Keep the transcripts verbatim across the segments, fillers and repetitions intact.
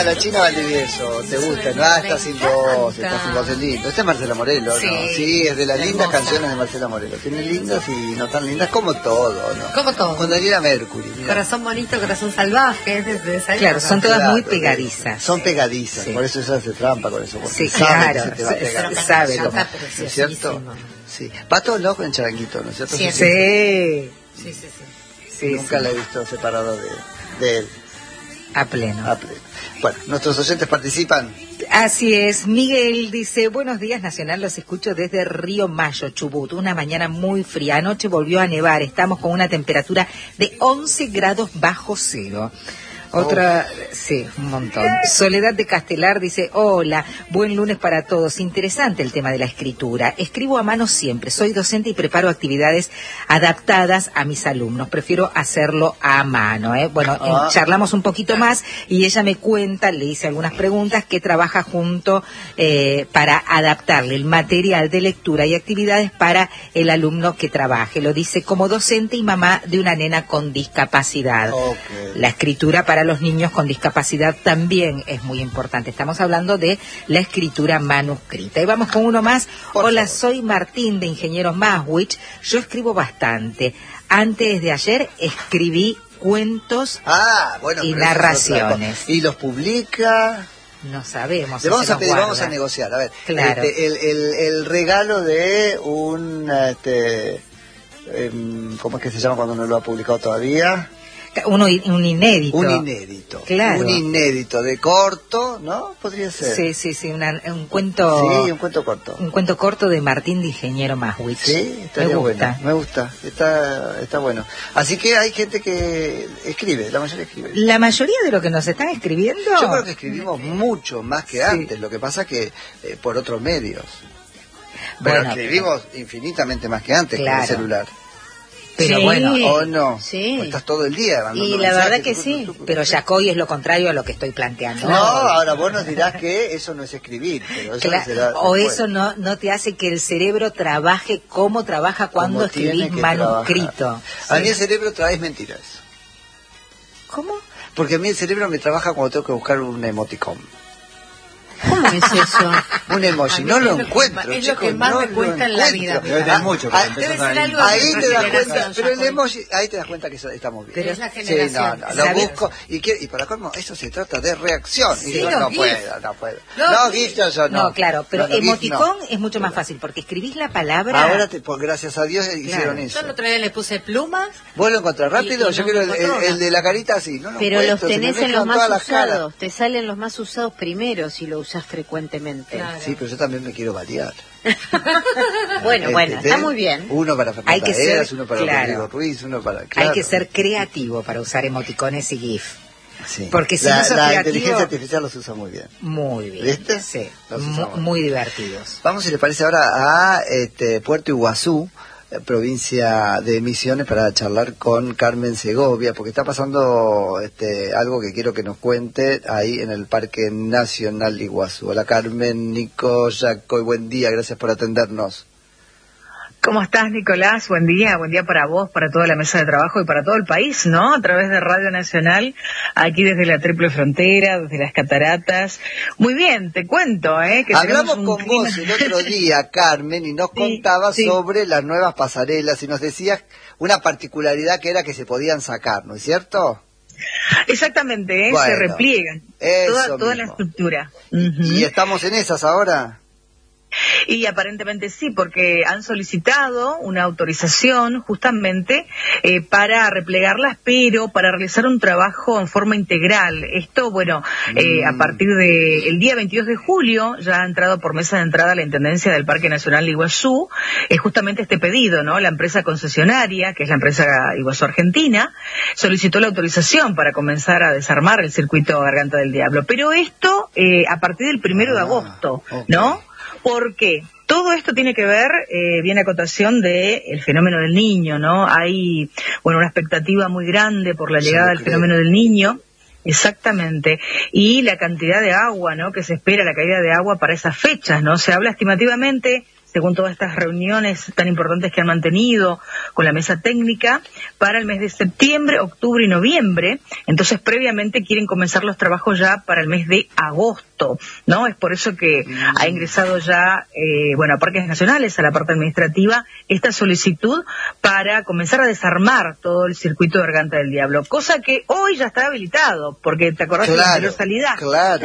la China Valdivieso, ¿te gusta? No, ah, está sin voz, está sin voz, es lindo. Este es Marcela Morelo, ¿no? Sí, sí, es de las lindas hermosa. canciones de Marcela Morelo. Tiene lindas y no tan lindas, como todo, ¿no? Como todo. Con Daniela Mercury. Mira. Corazón bonito, corazón salvaje, desde esa Claro, época. son todas Claro, muy pegadizas. Son pegadizas, Sí. por eso ella hace trampa con eso. porque Sí, sabe claro, que se te va a sí, pegar. sí, sabe Ya cómo. está ¿No es cierto? preciosísimo. Sí. Va todo loco en Charanguito, ¿no es cierto? Sí, Sí, Sí, sí, sí. sí, Nunca sí. la he visto separado de, de él. A pleno. A pleno. Bueno, nuestros oyentes participan. Así es, Miguel dice, buenos días Nacional, los escucho desde Río Mayo, Chubut, una mañana muy fría, anoche volvió a nevar, estamos con una temperatura de once grados bajo cero. Otra, oh. sí, un montón. Soledad de Castelar dice, hola, buen lunes para todos. Interesante el tema de la escritura. Escribo a mano siempre. Soy docente y preparo actividades adaptadas a mis alumnos. Prefiero hacerlo a mano, ¿eh? Bueno, ah. charlamos un poquito más y ella me cuenta, le hice algunas preguntas, que trabaja junto eh, para adaptarle el material de lectura y actividades para el alumno que trabaje. Lo dice como docente y mamá de una nena con discapacidad. Okay. La escritura para los niños con discapacidad también es muy importante. Estamos hablando de la escritura manuscrita. Y vamos con uno más. Por Hola, favor. soy Martín de Ingeniero Maswich. Yo escribo bastante. Antes de ayer escribí cuentos ah, bueno, y narraciones. ¿Y los publica? No sabemos. Le vamos si a pedir, vamos a negociar. A ver, claro. este, el, el, el regalo de un, este, um, ¿cómo es que se llama cuando no lo ha publicado todavía? Uno, un inédito. Un inédito. Claro. Un inédito de corto, ¿no? Podría ser. Sí, sí, sí, una, un cuento. Sí, un cuento corto. Un cuento corto de Martín de Ingeniero Maswich. Sí, estaría me gusta. bueno. Me gusta. Está, está bueno. Así que hay gente que escribe, la mayoría escribe. La mayoría de lo que nos están escribiendo. Yo creo que escribimos mucho más que sí. antes. Lo que pasa que eh, por otros medios. Pero bueno, escribimos pero... infinitamente más que antes claro. con el celular. Pero sí. bueno, ¿o no? Sí. ¿O estás todo el día mandando Y la mensajes, verdad que tucu, sí. tucu, tucu, pero tucu. Yacoy es lo contrario a lo que estoy planteando. No, ahora vos nos dirás que eso no es escribir, pero eso Cla- será o después. eso no no te hace que el cerebro trabaje como trabaja cuando Como escribís tiene que manuscrito. trabajar. A mí el cerebro trae mentiras. ¿Cómo? Porque a mí el cerebro me trabaja cuando tengo que buscar un emoticón. ¿Cómo es eso? Un emoji, A mí no es lo lo que encuentro, más- es lo chicos, que más no me lo cuesta en la encuentro. vida. Debe tener mucho para Ah, empezar debe con ser el- algo de Ahí nuestra te das generación, cuenta, pero el Jacob. emoji, ahí te das cuenta que eso estamos bien. Pero es la Sí, no, generación. no, lo ¿Sabes? busco y, quiero, y para colmo, eso se trata de reacción. Sí, y yo los no GIF. puedo, no puedo. Los No, GIF. GIF yo, yo no. No, claro, pero No, no, GIF emoticón no. es mucho más fácil porque escribís la palabra. Ahora, te, por gracias a Dios, hicieron Claro. eso. Yo el otro día le puse plumas. ¿Vos lo encontrás rápido? Y- y yo no quiero me el, encontró, el- el no. de la carita así. No lo Pero los encuentro, se me tenés en los mezclan todas más las caras. usados, te salen los más usados primero si lo usás frecuentemente. Claro. Sí, pero yo también me quiero variar. Bueno, bueno, ¿Entendés? está muy bien. Uno para Fernanda Hay que ser- Eras, uno para claro. Rodrigo Ruiz, uno para... Hay claro. que ser creativo para usar emoticones y GIF. Sí. porque si la, no sos la creativo- inteligencia artificial los usa muy bien. Muy bien. ¿Viste? Sí, Los mu- usamos. muy divertidos. Vamos, si les parece, ahora a este, Puerto Iguazú, eh, provincia de Misiones, para charlar con Carmen Segovia, porque está pasando este, algo que quiero que nos cuente ahí en el Parque Nacional de Iguazú. Hola Carmen, Nico, Jacoy, buen día, gracias por atendernos. ¿Cómo estás, Nicolás? Buen día, buen día para vos, para toda la mesa de trabajo y para todo el país, ¿no? A través de Radio Nacional, aquí desde la Triple Frontera, desde las Cataratas. Muy bien, te cuento, ¿eh? Que Hablamos tenemos un con clima- vos el otro día, Carmen, y nos Sí, contabas sí. sobre las nuevas pasarelas y nos decías una particularidad que era que se podían sacar, ¿no es cierto? Exactamente, ¿eh? Bueno, se repliegan. eso Toda, toda la mismo. estructura. Y, Ujú. y estamos en esas ahora. Y aparentemente sí, porque han solicitado una autorización justamente eh, para replegarlas, pero para realizar un trabajo en forma integral. Esto, bueno, eh, Mm. a partir del día veintidós de julio ya ha entrado por mesa de entrada la Intendencia del Parque Nacional de Iguazú, eh, justamente este pedido, ¿no? La empresa concesionaria, que es la empresa Iguazú Argentina, solicitó la autorización para comenzar a desarmar el circuito Garganta del Diablo. Pero esto eh, a partir del primero de Ah, agosto, ok. ¿no? Porque todo esto tiene que ver, eh, viene a cotación de el fenómeno del niño, ¿no? Hay, bueno, una expectativa muy grande por la Sí, llegada lo del creo. fenómeno del niño, exactamente, y la cantidad de agua, ¿no? Que se espera, la caída de agua para esas fechas, ¿no? Se habla estimativamente según todas estas reuniones tan importantes que han mantenido con la mesa técnica, para el mes de septiembre, octubre y noviembre. Entonces, previamente quieren comenzar los trabajos ya para el mes de agosto, ¿no? Es por eso que mm. ha ingresado ya, eh, bueno, a Parques Nacionales, a la parte administrativa, esta solicitud para comenzar a desarmar todo el circuito de Garganta del Diablo, cosa que hoy ya está habilitado, porque te acordás claro, de la anterior salida. Claro.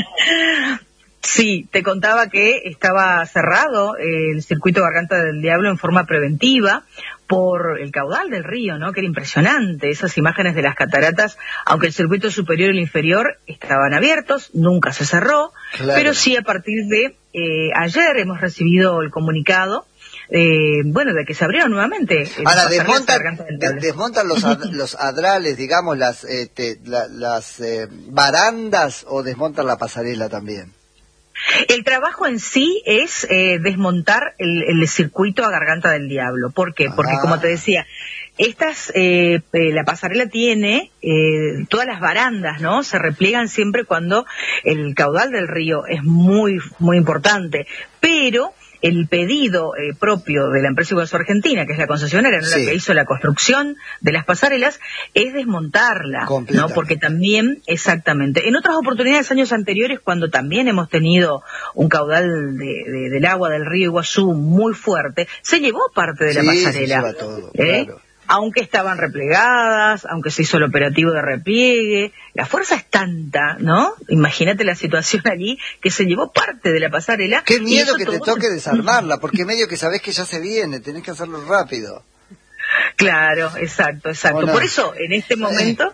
Sí, te contaba que estaba cerrado el circuito Garganta del Diablo en forma preventiva por el caudal del río, ¿no? Que era impresionante, esas imágenes de las cataratas, aunque el circuito superior y el inferior estaban abiertos, nunca se cerró, claro. Pero sí a partir de eh, ayer hemos recibido el comunicado, eh, bueno, de que se abrieron nuevamente. Ahora, desmontan, de, desmontan los, ad, los adrales, digamos, las, este, la, las eh, barandas, o desmontan la pasarela también. El trabajo en sí es eh, desmontar el, el circuito a Garganta del Diablo. ¿Por qué? Porque, ah. como te decía, estas, eh, eh, la pasarela tiene eh, todas las barandas, ¿no? Se repliegan siempre cuando el caudal del río es muy, muy importante. Pero el pedido eh, propio de la empresa Iguazú Argentina, que es la concesionaria, ¿no? Sí. La que hizo la construcción de las pasarelas, es desmontarla, ¿no? Porque también, exactamente, en otras oportunidades, años anteriores, cuando también hemos tenido un caudal de, de, del agua del río Iguazú muy fuerte, se llevó parte de la sí, pasarela. Se lleva todo, ¿eh? Claro. Aunque estaban replegadas, aunque se hizo el operativo de repliegue, la fuerza es tanta, ¿no? Imagínate la situación allí, que se llevó parte de la pasarela. Qué miedo que te toque se... desarmarla, porque medio que sabés que ya se viene, tenés que hacerlo rápido. Claro, exacto, exacto. No? Por eso, en este momento,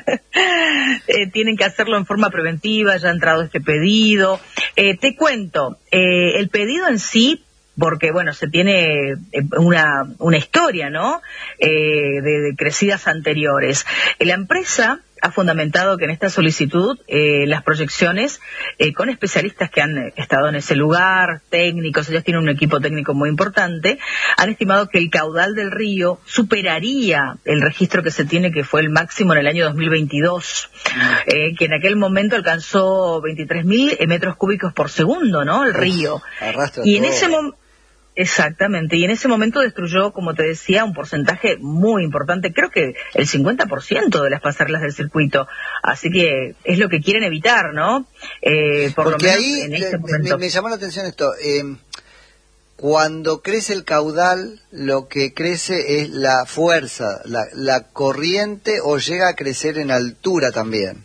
eh, tienen que hacerlo en forma preventiva, ya ha entrado este pedido. Eh, te cuento, eh, el pedido en sí, porque, bueno, se tiene una, una historia, ¿no?, eh, de, de crecidas anteriores. La empresa ha fundamentado que en esta solicitud eh, las proyecciones eh, con especialistas que han estado en ese lugar, técnicos, ellos tienen un equipo técnico muy importante, han estimado que el caudal del río superaría el registro que se tiene, que fue el máximo en el año dos mil veintidós, eh, que en aquel momento alcanzó veintitrés mil metros cúbicos por segundo, ¿no?, el río. Arrastra y en todo. ese momento Exactamente, y en ese momento destruyó, como te decía, un porcentaje muy importante, creo que el cincuenta por ciento de las pasarelas del circuito, así que es lo que quieren evitar, ¿no? Eh, por Porque lo menos ahí en este me, momento. me llamó la atención esto, eh, cuando crece el caudal, lo que crece es la fuerza, la, la corriente, o llega a crecer en altura también.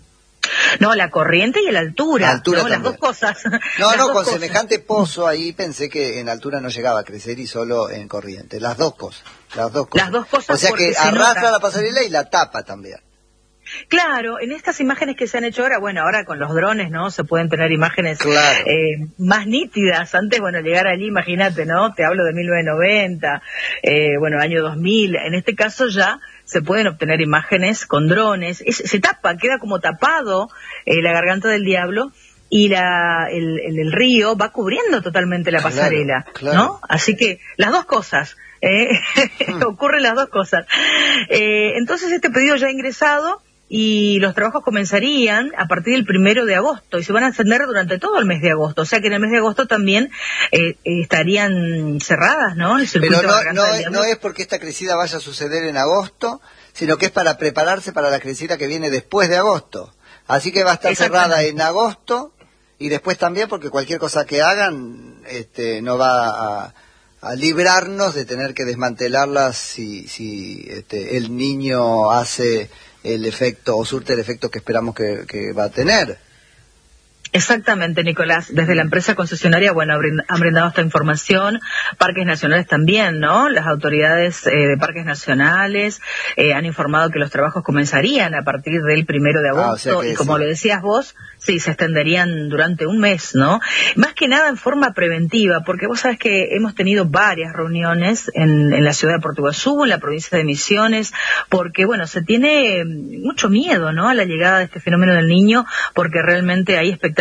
No, la corriente y la altura, altura ¿no? Las dos cosas. No, Las no, dos con cosas. semejante pozo ahí pensé que en altura no llegaba a crecer y solo en corriente. Las dos cosas, las dos cosas. Las dos cosas. O sea que arrastra nota. La pasarela y la tapa también. Claro, en estas imágenes que se han hecho ahora, bueno, ahora con los drones, ¿no?, se pueden tener imágenes claro. eh, más nítidas. Antes, bueno, llegar allí, imagínate, ¿no?, te hablo de mil novecientos noventa, eh, bueno, año dos mil. En este caso ya se pueden obtener imágenes con drones. Es, se tapa, queda como tapado eh, la Garganta del Diablo, y la, el, el, el río va cubriendo totalmente la pasarela, claro, claro. ¿no? Así que las dos cosas, ¿eh? mm. ocurren las dos cosas. Eh, entonces este pedido ya ha ingresado, y los trabajos comenzarían a partir del primero de agosto y se van a extender durante todo el mes de agosto. O sea que en el mes de agosto también eh, estarían cerradas, ¿no?, el circuito. Pero no, de no, es, no es porque esta crecida vaya a suceder en agosto, sino que es para prepararse para la crecida que viene después de agosto. Así que va a estar cerrada en agosto, y después también, porque cualquier cosa que hagan este, no va a, a librarnos de tener que desmantelarlas si, si este, el niño hace el efecto o surte el efecto que esperamos que, que va a tener. Exactamente, Nicolás. Desde la empresa concesionaria, bueno, han brindado esta información, Parques Nacionales también, ¿no? Las autoridades eh, de Parques Nacionales eh, han informado que los trabajos comenzarían a partir del primero de agosto, ah, o sea y como sí. lo decías vos, sí, se extenderían durante un mes, ¿no? Más que nada en forma preventiva, porque vos sabés que hemos tenido varias reuniones en, en la ciudad de Puerto Iguazú, en la provincia de Misiones, porque, bueno, se tiene mucho miedo, ¿no?, a la llegada de este fenómeno del niño, porque realmente hay expectativas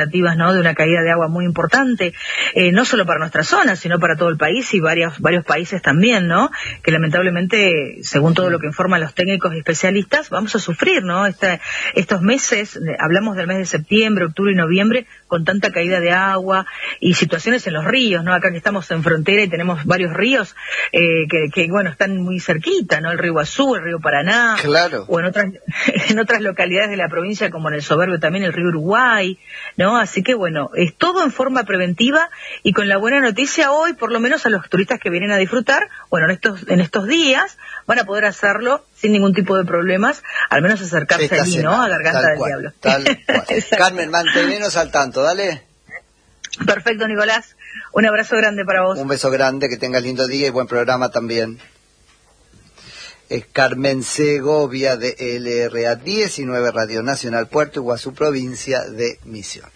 expectativas, ¿no?, de una caída de agua muy importante, eh, no solo para nuestra zona, sino para todo el país y varios, varios países también, ¿no?, que lamentablemente, según todo lo que informan los técnicos y especialistas, vamos a sufrir, ¿no?, Esta, estos meses, hablamos del mes de septiembre, octubre y noviembre, con tanta caída de agua y situaciones en los ríos, ¿no?, acá que estamos en frontera y tenemos varios ríos eh, que, que, bueno, están muy cerquita, ¿no?, el río Iguazú, el río Paraná, claro, o en otras, en otras localidades de la provincia, como en el Soberbio también el río Uruguay, ¿no? Así que bueno, es todo en forma preventiva y con la buena noticia hoy, por lo menos a los turistas que vienen a disfrutar, bueno, en estos, en estos días van a poder hacerlo sin ningún tipo de problemas, al menos acercarse esta allí, semana, ¿no?, a Garganta tal del cual, Diablo. Tal cual. Carmen, mantenenos al tanto, dale. Perfecto, Nicolás. Un abrazo grande para vos. Un beso grande, que tengas lindo día y buen programa también. Es Carmen Segovia de L R A diecinueve, Radio Nacional, Puerto Iguazú, provincia de Misiones.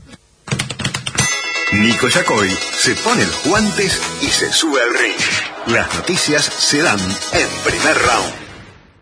Nico Yacoy se pone los guantes y se sube al ring. Las noticias se dan en primer round.